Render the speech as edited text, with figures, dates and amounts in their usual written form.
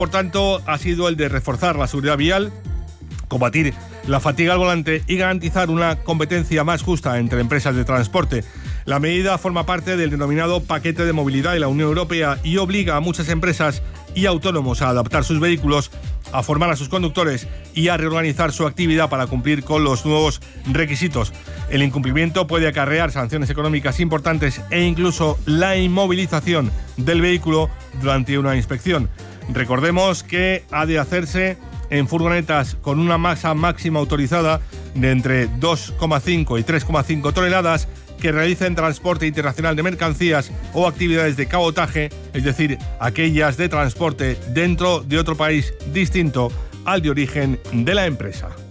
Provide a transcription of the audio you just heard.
por tanto, ha sido el de reforzar la seguridad vial, combatir la fatiga al volante y garantizar una competencia más justa entre empresas de transporte. La medida forma parte del denominado paquete de movilidad de la Unión Europea y obliga a muchas empresas y autónomos a adaptar sus vehículos, a formar a sus conductores y a reorganizar su actividad para cumplir con los nuevos requisitos. El incumplimiento puede acarrear sanciones económicas importantes e incluso la inmovilización del vehículo durante una inspección. Recordemos que ha de hacerse en furgonetas con una masa máxima autorizada de entre 2,5 y 3,5 toneladas que realicen transporte internacional de mercancías o actividades de cabotaje, es decir, aquellas de transporte dentro de otro país distinto al de origen de la empresa.